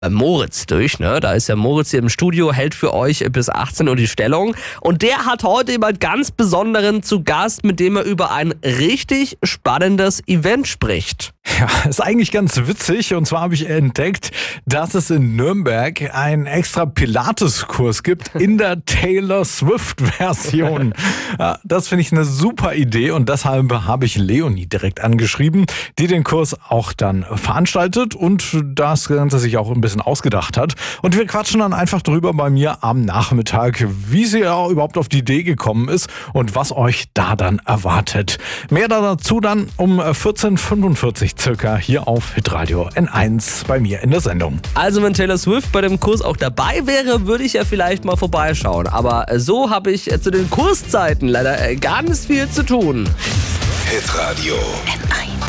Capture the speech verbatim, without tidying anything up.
äh, Moritz durch. Ne? Da ist ja Moritz hier im Studio, hält für euch bis achtzehn Uhr die Stellung. Und der hat heute jemand ganz Besonderen zu Gast, mit dem er über ein richtig spannendes Event spricht. Ja, ist eigentlich ganz witzig. Und zwar habe ich entdeckt, dass es in Nürnberg einen extra Pilates-Kurs gibt in der Taylor Swift-Version. Ja, das finde ich eine super Idee und deshalb habe ich Leonie direkt angeschrieben, die den Kurs auch dann veranstaltet und das Ganze sich auch ein bisschen ausgedacht hat. Und wir quatschen dann einfach drüber bei mir am Nachmittag, wie sie ja überhaupt auf die Idee gekommen ist und was euch da dann erwartet. Mehr dazu dann um vierzehn Uhr fünfundvierzig circa hier auf Hitradio N eins bei mir in der Sendung. Also wenn Taylor Swift bei dem Kurs auch dabei wäre, würde ich ja vielleicht mal vorbeischauen. Aber so habe ich zu den Kurszeiten leider ganz viel zu tun. Hitradio N eins